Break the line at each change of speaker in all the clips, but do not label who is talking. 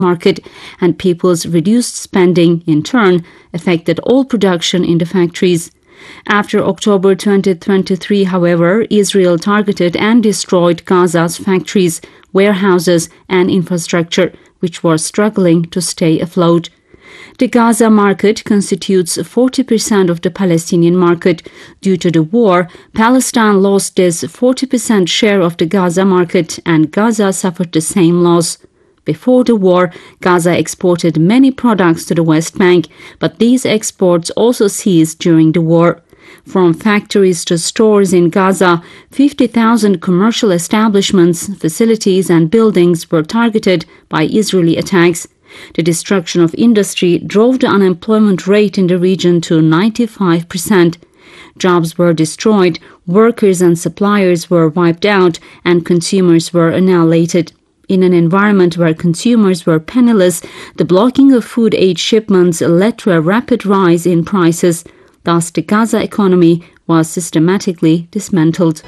market, and people's reduced spending, in turn, affected all production in the factories. After October 2023, however, Israel targeted and destroyed Gaza's factories, warehouses, and infrastructure, which were struggling to stay afloat. The Gaza market constitutes 40% of the Palestinian market. Due to the war, Palestine lost this 40% share of the Gaza market, and Gaza suffered the same loss. Before the war, Gaza exported many products to the West Bank, but these exports also ceased during the war. From factories to stores in Gaza, 50,000 commercial establishments, facilities, and buildings were targeted by Israeli attacks. The destruction of industry drove the unemployment rate in the region to 95%. Jobs were destroyed, workers and suppliers were wiped out, and consumers were annihilated. In an environment where consumers were penniless, the blocking of food aid shipments led to a rapid rise in prices. Thus, the Gaza economy was systematically dismantled.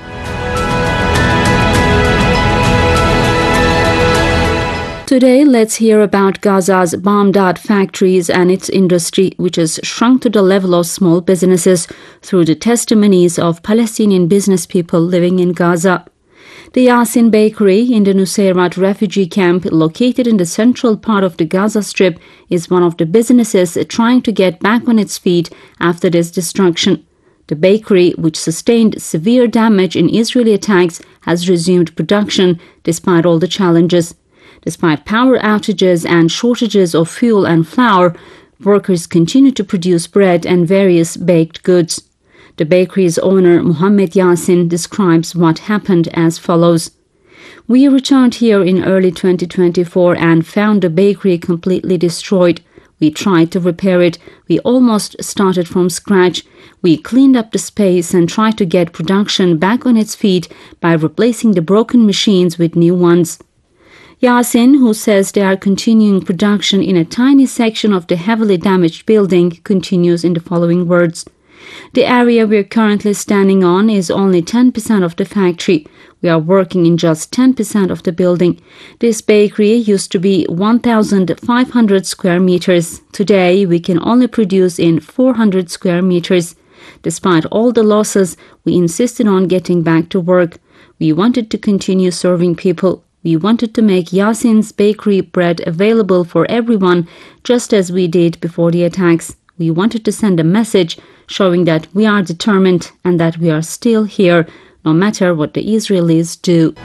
Today, let's hear about Gaza's bombed-out factories and its industry, which has shrunk to the level of small businesses, through the testimonies of Palestinian business people living in Gaza. The Yassin Bakery in the Nuseirat refugee camp, located in the central part of the Gaza Strip, is one of the businesses trying to get back on its feet after this destruction. The bakery, which sustained severe damage in Israeli attacks, has resumed production despite all the challenges. Despite power outages and shortages of fuel and flour, workers continue to produce bread and various baked goods. The bakery's owner, Mohammed Yassin, describes what happened as follows. "We returned here in early 2024 and found the bakery completely destroyed. We tried to repair it. We almost started from scratch. We cleaned up the space and tried to get production back on its feet by replacing the broken machines with new ones." Yassin, who says they are continuing production in a tiny section of the heavily damaged building, continues in the following words. "The area we're currently standing on is only 10% of the factory. We are working in just 10% of the building. This bakery used to be 1,500 square meters. Today, we can only produce in 400 square meters. Despite all the losses, we insisted on getting back to work. We wanted to continue serving people. We wanted to make Yassin's bakery bread available for everyone, just as we did before the attacks. We wanted to send a message showing that we are determined and that we are still here, no matter what the Israelis do."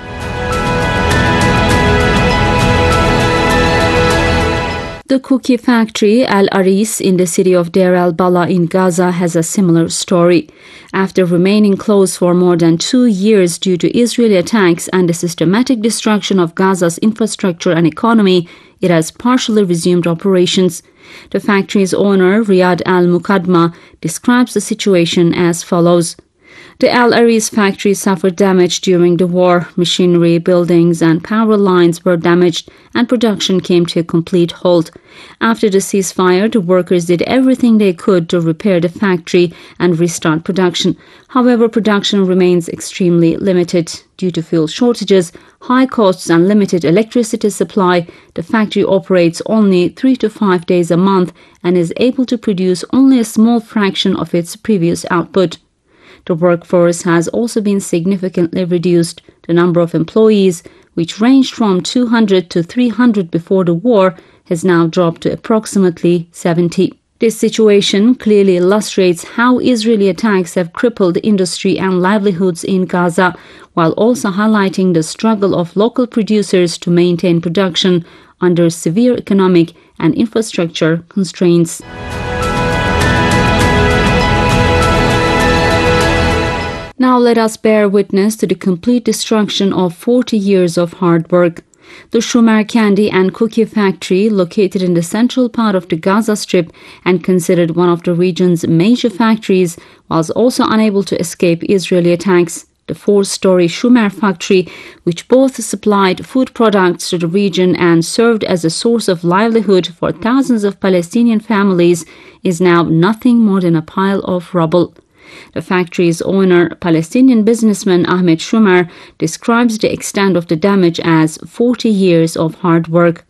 The cookie factory Al Aris in the city of Deir al-Bala in Gaza has a similar story. After remaining closed for more than 2 years due to Israeli attacks and the systematic destruction of Gaza's infrastructure and economy, it has partially resumed operations. The factory's owner, Riyad al-Muqaddma, describes the situation as follows. The Al Aris factory suffered damage during the war. Machinery, buildings, and power lines were damaged, and production came to a complete halt. After the ceasefire, the workers did everything they could to repair the factory and restart production. However, production remains extremely limited. Due to fuel shortages, high costs, and limited electricity supply, the factory operates only 3 to 5 days a month and is able to produce only a small fraction of its previous output. The workforce has also been significantly reduced. The number of employees, which ranged from 200 to 300 before the war, has now dropped to approximately 70. This situation clearly illustrates how Israeli attacks have crippled industry and livelihoods in Gaza, while also highlighting the struggle of local producers to maintain production under severe economic and infrastructure constraints. Now let us bear witness to the complete destruction of 40 years of hard work. The Shumer candy and cookie factory, located in the central part of the Gaza Strip and considered one of the region's major factories, was also unable to escape Israeli attacks. The 4-story Shumer factory, which both supplied food products to the region and served as a source of livelihood for thousands of Palestinian families, is now nothing more than a pile of rubble. The factory's owner, Palestinian businessman Ahmed Shumer, describes the extent of the damage as 40 years of hard work.